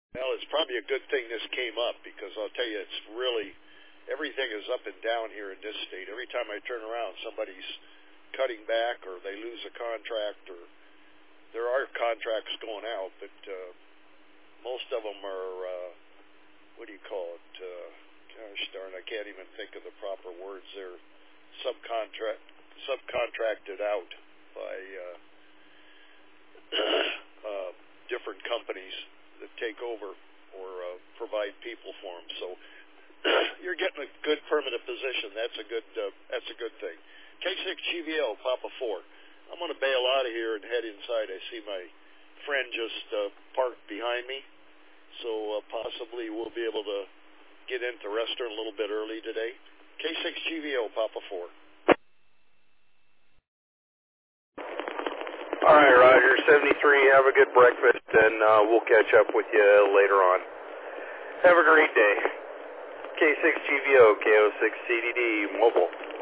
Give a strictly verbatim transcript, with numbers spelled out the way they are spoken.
Well, it's probably a good thing this came up because I'll tell you, it's really, everything is up and down here in this state. Every time I turn around, somebody's cutting back or they lose a contract, or there are contracts going out, but uh, most of them are, uh, what do you call it? Uh, gosh darn, I can't even think of the proper words. They're subcontract, subcontracted out by uh, uh, different companies that take over or uh, provide people for them. So you're getting a good permanent position. That's a good. Uh, that's a good thing. K six G V L, Papa four. I'm going to bail out of here and head inside. I see my friend just uh, parked behind me, so uh, possibly we'll be able to get into restaurant a little bit early today. K six G V L, Papa four. All right, Roger, seventy-three, have a good breakfast, and uh, we'll catch up with you later on. Have a great day. K six G V O, K O six C D D, mobile.